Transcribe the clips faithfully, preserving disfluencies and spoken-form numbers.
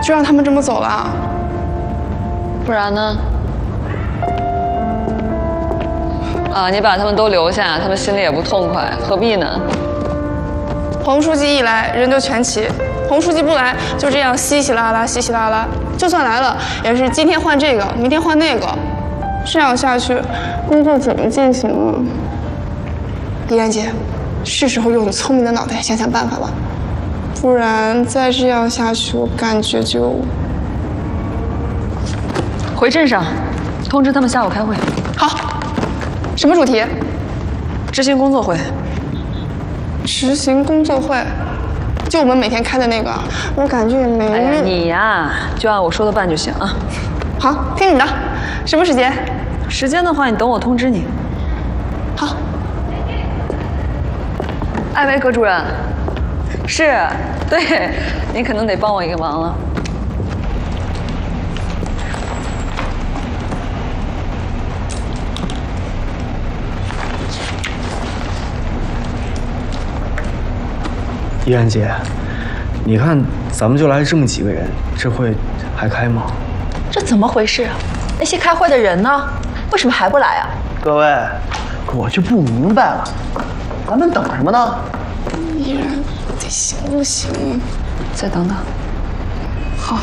就让他们这么走了？ 不然呢？啊，你把他们都留下，他们心里也不痛快，何必呢？ 彭书记一来，人就全齐；彭书记不来，就这样稀稀拉拉，稀稀拉拉。就算来了，也是今天换这个，明天换那个，这样下去，工作怎么进行啊？李然姐，是时候用你聪明的脑袋想想办法了，不然再这样下去，我感觉就…… 回镇上，通知他们下午开会。 好，什么主题？ 执行工作会。 执行工作会，就我们每天开的那个，我感觉也没…… 哎呀，你呀，就按我说的办就行啊。 好，听你的。什么时间？ 时间的话，你等我通知你。 好。 艾薇葛主任，是，对，你可能得帮我一个忙了。 依然姐，你看咱们就来这么几个人，这会还开吗？ 这怎么回事啊？那些开会的人呢？为什么还不来啊？ 各位，我就不明白了，咱们等什么呢？ 依然，得行不行？ 再等等。 好。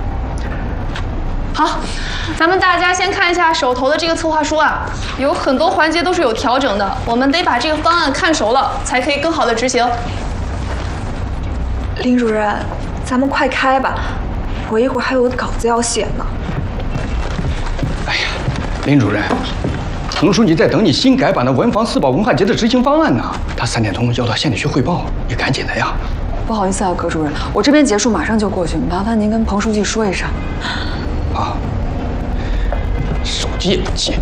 好，咱们大家先看一下手头的这个策划书啊，有很多环节都是有调整的，我们得把这个方案看熟了，才可以更好的执行。 林主任，咱们快开吧，我一会儿还有稿子要写呢。 哎呀，林主任，彭书记在等你新改版的文房四宝文化节的执行方案呢，他三点钟要到县里去汇报，你赶紧的呀。 不好意思啊，葛主任，我这边结束马上就过去，麻烦您跟彭书记说一声。 啊，手机也不接。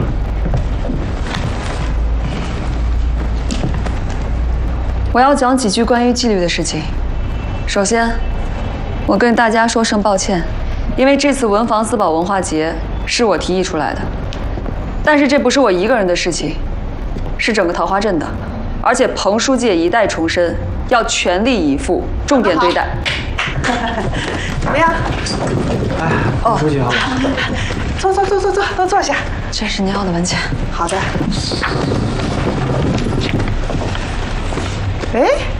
我要讲几句关于纪律的事情。首先，我跟大家说声抱歉，因为这次文房四宝文化节是我提议出来的，但是这不是我一个人的事情，是整个桃花镇的，而且彭书记也一代重申，要全力以赴，重点对待。 怎么样？ 哎，彭书记好。 坐坐坐坐坐，都坐下。 这是您要的文件。 好的。哎。